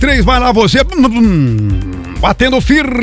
3, vai lá você. Batendo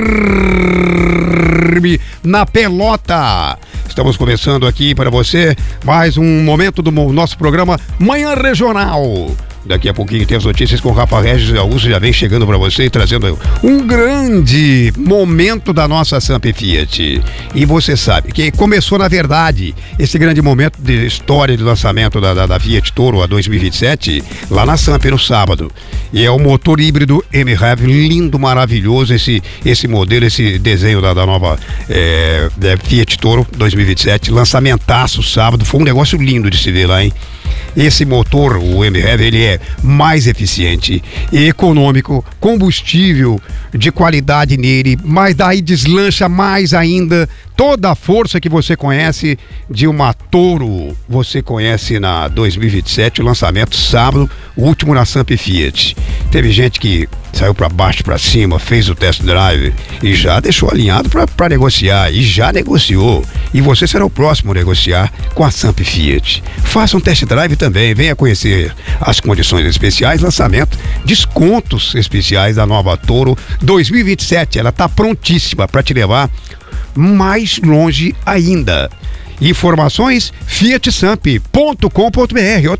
firme na pelota. Estamos começando aqui para você mais um momento do nosso programa Manhã Regional. Daqui a pouquinho tem as notícias com o Rafa Regis Augusto, já vem chegando para você e trazendo um grande momento da nossa Samp Fiat. E você sabe que começou, na verdade, esse grande momento de história de lançamento da Fiat Toro a 2027, lá na Samp no sábado. E é o motor híbrido MHEV, lindo, maravilhoso, esse modelo, esse desenho da nova Fiat Toro 2027, lançamentaço sábado, foi um negócio lindo de se ver lá, hein? Esse motor, o MHEV, ele é mais eficiente e econômico, combustível de qualidade nele, mas daí deslancha mais ainda toda a força que você conhece de uma Toro. Você conhece na 2027, o lançamento sábado, o último na Samp Fiat. Teve gente que saiu para baixo, para cima, fez o test drive e já deixou alinhado para negociar, e já negociou. E você será o próximo a negociar com a Samp Fiat. Faça um test drive também, venha conhecer as condições especiais, lançamento, descontos especiais da nova Toro 2027. Ela está prontíssima para te levar mais longe ainda. Informações fiatsamp.com.br ou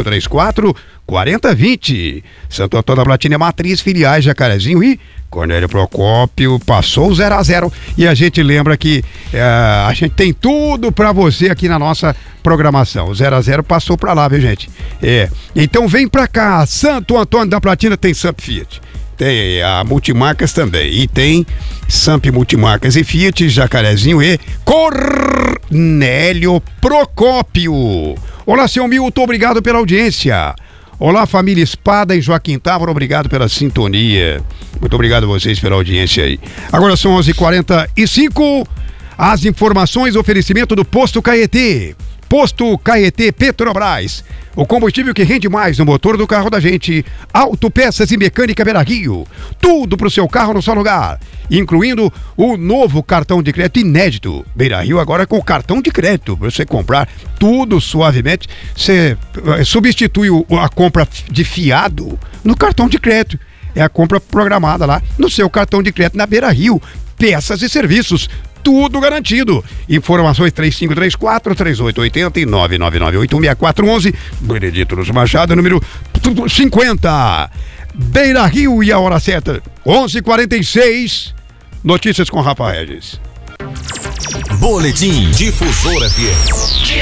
3534-4020. Santo Antônio da Platina Matriz, filiais Jacarezinho e Cornélio Procópio. Passou o 0-0 e a gente lembra que a gente tem tudo pra você aqui na nossa programação. O 0-0 passou pra lá, viu, gente? Então vem pra cá. Santo Antônio da Platina tem Samp Fiat. Tem a Multimarcas também. E tem Samp Multimarcas e Fiat, Jacarezinho e Cornélio Procópio. Olá, seu Milton, obrigado pela audiência. Olá, família Espada e Joaquim Távora, obrigado pela sintonia. Muito obrigado a vocês pela audiência aí. Agora são 11h45. As informações, oferecimento do Posto Caetê. Posto Caetê Petrobras. O combustível que rende mais no motor do carro da gente. Autopeças e Mecânica Beira-Rio. Tudo pro seu carro no só lugar. Incluindo o novo cartão de crédito inédito. Beira-Rio agora com o cartão de crédito. Para você comprar tudo suavemente. Você substitui a compra de fiado no cartão de crédito. É a compra programada lá no seu cartão de crédito na Beira-Rio. Peças e serviços. Tudo garantido. Informações 3534-3880 e 999816411. Benedito Luz Machado, número 50. Beira-Rio, e a hora certa, 11h46. Notícias com Rafa Regis. Boletim Difusora FM.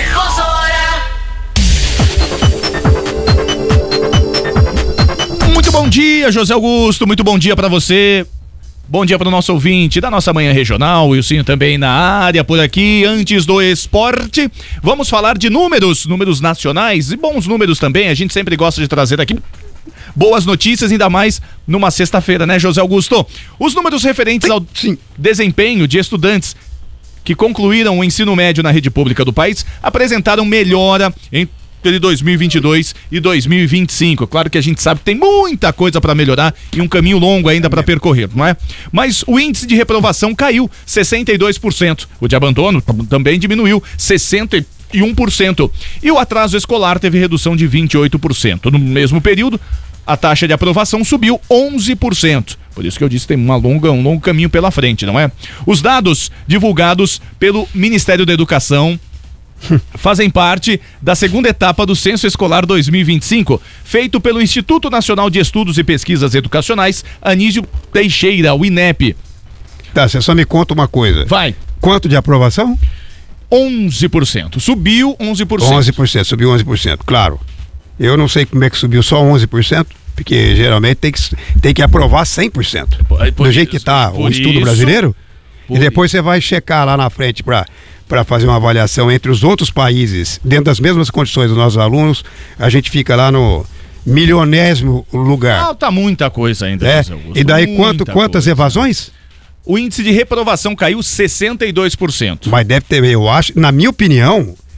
Muito bom dia, José Augusto. Muito bom dia pra você. Bom dia para o nosso ouvinte da nossa Manhã Regional, Wilson também na área por aqui. Antes do esporte, vamos falar de números nacionais e bons números também. A gente sempre gosta de trazer aqui boas notícias, ainda mais numa sexta-feira, né, José Augusto? Os números referentes ao desempenho de estudantes que concluíram o ensino médio na rede pública do país apresentaram melhora entre 2022 e 2025. Claro que a gente sabe que tem muita coisa para melhorar e um caminho longo ainda para percorrer, não é? Mas o índice de reprovação caiu 62%. O de abandono também diminuiu 61%. E o atraso escolar teve redução de 28%. No mesmo período, a taxa de aprovação subiu 11%. Por isso que eu disse que tem um longo caminho pela frente, não é? Os dados divulgados pelo Ministério da Educação fazem parte da segunda etapa do Censo Escolar 2025, feito pelo Instituto Nacional de Estudos e Pesquisas Educacionais Anísio Teixeira, o INEP. Tá, você só me conta uma coisa. Vai. Quanto de aprovação? 11%. Subiu 11%. 11%, subiu 11%, claro. Eu não sei como é que subiu só 11%, porque geralmente tem que aprovar 100%. Do jeito que está o estudo brasileiro. E depois você vai checar lá na frente para fazer uma avaliação entre os outros países, dentro das mesmas condições dos nossos alunos, a gente fica lá no milionésimo lugar. Falta muita coisa ainda. E daí quantas evasões? O índice de reprovação caiu 62%. Mas deve ter, eu acho, na minha opinião,